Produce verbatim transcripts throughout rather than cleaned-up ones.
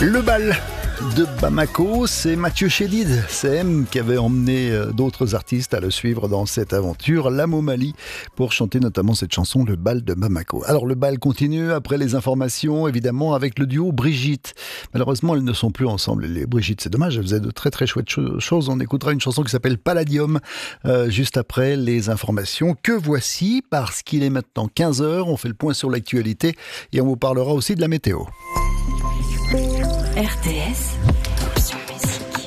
Le bal de Bamako, c'est Mathieu Chédid, C M, qui avait emmené d'autres artistes à le suivre dans cette aventure, la Momali, pour chanter notamment cette chanson, Le bal de Bamako. Alors le bal continue après les informations, évidemment, avec le duo Brigitte. Malheureusement, elles ne sont plus ensemble, les Brigitte. C'est dommage, elles faisaient de très très chouettes choses. On écoutera une chanson qui s'appelle Palladium, euh, juste après les informations que voici, parce qu'il est maintenant quinze heures. On fait le point sur l'actualité et on vous parlera aussi de la météo. R T S, option musique.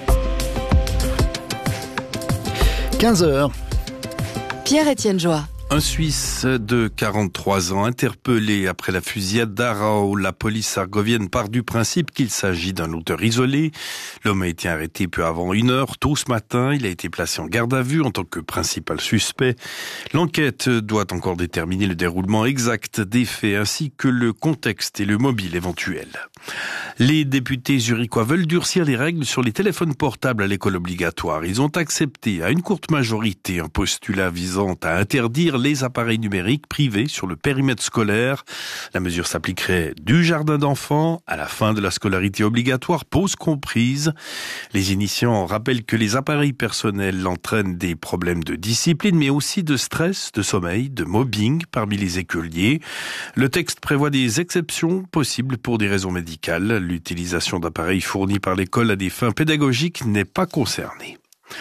quinze heures. Pierre-Étienne Joie. Un Suisse de quarante-trois ans interpellé après la fusillade d'Arao. La police argovienne part du principe qu'il s'agit d'un auteur isolé. L'homme a été arrêté peu avant une heure, tôt ce matin. Il a été placé en garde à vue en tant que principal suspect. L'enquête doit encore déterminer le déroulement exact des faits ainsi que le contexte et le mobile éventuel. Les députés zurichois veulent durcir les règles sur les téléphones portables à l'école obligatoire. Ils ont accepté à une courte majorité un postulat visant à interdire les appareils numériques privés sur le périmètre scolaire. La mesure s'appliquerait du jardin d'enfants à la fin de la scolarité obligatoire, pause comprise. Les initiants rappellent que les appareils personnels entraînent des problèmes de discipline, mais aussi de stress, de sommeil, de mobbing parmi les écoliers. Le texte prévoit des exceptions possibles pour des raisons médicales. L'utilisation d'appareils fournis par l'école à des fins pédagogiques n'est pas concernée.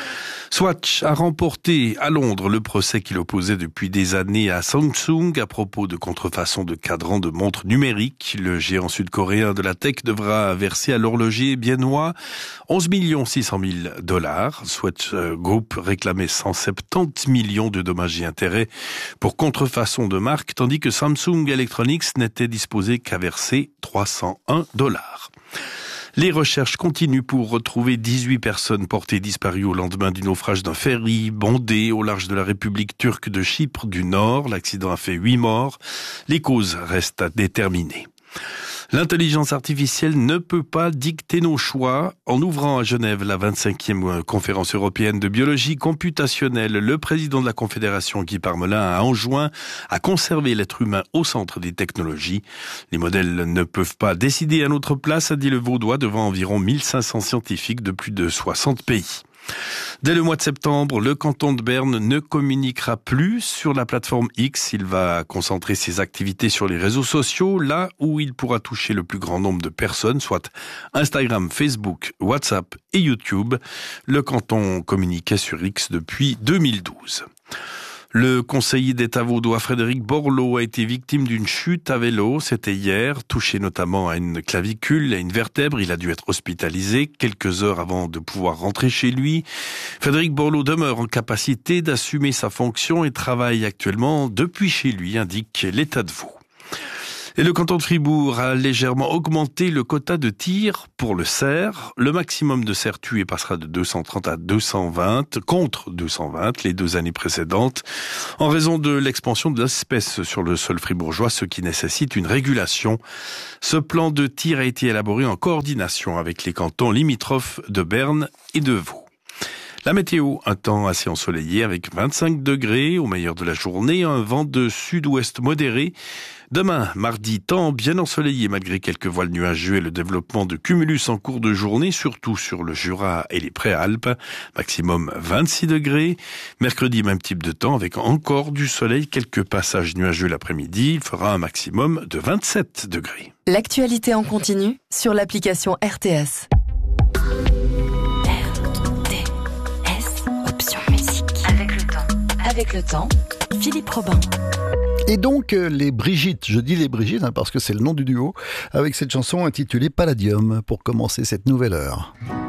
Swatch a remporté à Londres le procès qu'il opposait depuis des années à Samsung à propos de contrefaçon de cadrans de montres numériques. Le géant sud-coréen de la tech devra verser à l'horloger biennois onze millions six cent mille dollars. Swatch Group réclamait cent soixante-dix millions de dommages et intérêts pour contrefaçon de marque, tandis que Samsung Electronics n'était disposé qu'à verser trois cent un dollars. Les recherches continuent pour retrouver dix-huit personnes portées disparues au lendemain du naufrage d'un ferry bondé au large de la République turque de Chypre du Nord. L'accident a fait huit morts. Les causes restent à déterminer. L'intelligence artificielle ne peut pas dicter nos choix. En ouvrant à Genève la vingt-cinquième conférence européenne de biologie computationnelle, le président de la Confédération, Guy Parmelin, a enjoint à conserver l'être humain au centre des technologies. Les modèles ne peuvent pas décider à notre place, a dit le Vaudois devant environ mille cinq cents scientifiques de plus de soixante pays. Dès le mois de septembre, le canton de Berne ne communiquera plus sur la plateforme X. Il va concentrer ses activités sur les réseaux sociaux, là où il pourra toucher le plus grand nombre de personnes, soit Instagram, Facebook, WhatsApp et YouTube. Le canton communiquait sur X depuis deux mille douze. Le conseiller d'État vaudois Frédéric Borloo a été victime d'une chute à vélo. C'était hier, touché notamment à une clavicule et à une vertèbre. Il a dû être hospitalisé quelques heures avant de pouvoir rentrer chez lui. Frédéric Borloo demeure en capacité d'assumer sa fonction et travaille actuellement depuis chez lui, indique l'État de Vaud. Et le canton de Fribourg a légèrement augmenté le quota de tir pour le cerf. Le maximum de cerfs tués passera de deux cent trente à deux cent vingt, contre deux cent vingt les deux années précédentes, en raison de l'expansion de l'espèce sur le sol fribourgeois, ce qui nécessite une régulation. Ce plan de tir a été élaboré en coordination avec les cantons limitrophes de Berne et de Vaud. La météo, un temps assez ensoleillé avec vingt-cinq degrés au meilleur de la journée, un vent de sud-ouest modéré. Demain, mardi, temps bien ensoleillé malgré quelques voiles nuageux et le développement de cumulus en cours de journée, surtout sur le Jura et les Préalpes. Maximum vingt-six degrés. Mercredi, même type de temps avec encore du soleil, quelques passages nuageux l'après-midi. Il fera un maximum de vingt-sept degrés. L'actualité en continu sur l'application R T S. Avec le temps. Avec le temps, Philippe Robin. Et donc, les Brigitte, je dis les Brigitte hein, parce que c'est le nom du duo, avec cette chanson intitulée Palladium pour commencer cette nouvelle heure.